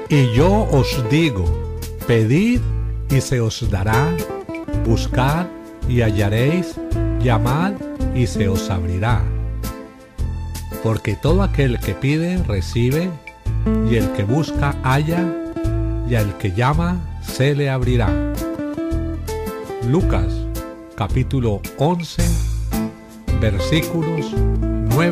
Y yo os digo, pedid y se os dará, buscad y hallaréis, llamad y se os abrirá. Porque todo aquel que pide, recibe, y el que busca, halla, y al que llama, se le abrirá. Lucas, capítulo 11, versículos 9